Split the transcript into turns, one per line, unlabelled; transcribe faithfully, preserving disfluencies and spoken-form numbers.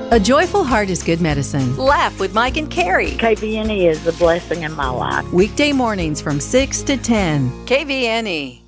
A joyful heart is good medicine.
Laugh with Mike and Carrie.
K V N E is a blessing in my life.
Weekday mornings from six to ten.
K V N E.